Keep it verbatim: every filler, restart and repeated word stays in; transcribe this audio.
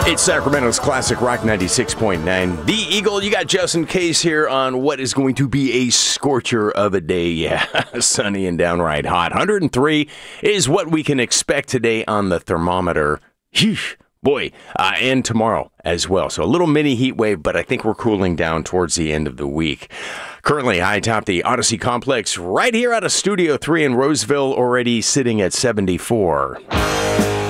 It's Sacramento's Classic Rock ninety-six point nine. The Eagle, you got Justin Case here on what is going to be a scorcher of a day. Yeah, sunny and downright hot. one hundred three is what we can expect today on the thermometer. Yeesh, boy, uh, and tomorrow as well. So a little mini heat wave, but I think we're cooling down towards the end of the week. Currently high atop the Odyssey Complex right here out of Studio three in Roseville, already sitting at seventy-four.